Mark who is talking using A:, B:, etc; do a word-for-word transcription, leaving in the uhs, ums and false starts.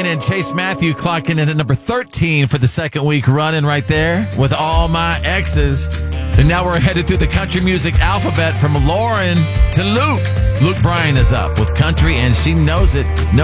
A: and Chase Matthew clocking in at number thirteen for the second week running right there with All My Exes. And now we're headed through the country music alphabet from Lauren to Luke. Luke Bryan is up with Country, and she knows it. Number